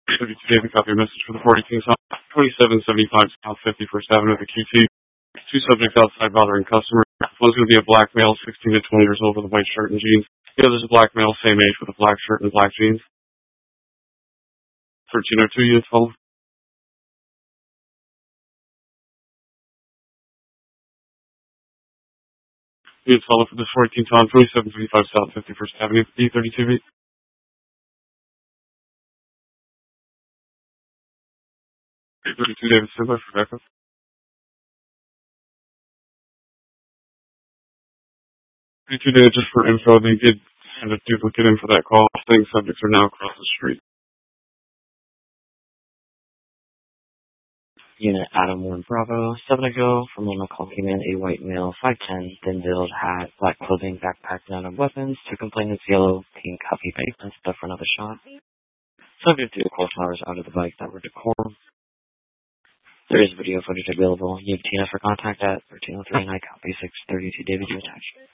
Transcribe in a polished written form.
32 David, copy a message for the 40 Kings Hall, 2775 South 51st Avenue, the QT. Two subjects outside bothering customers. One's going to be a black male, 16 to 20 years old with a white shirt and jeans. The other's a black male, same age with a black shirt and black jeans. 1302 units full. Units follow for this 14 Tom, 2735 South 51st Avenue, D32B. 32 David Simba for backup. 32 David, just for info, they did send a duplicate in for that call. Saying subjects are now across the street. Unit Adam 1 Bravo, 7 ago, from a call came in, a white male, 5'10", thin build, hat, black clothing, backpack, none of weapons, two complainants, yellow, pink, copy bike, stuff for another shot. Subject to close flowers out of the bike that were decorum. There is video footage available. You have TNF for contact at 1303, and I copy 632 David, you attached.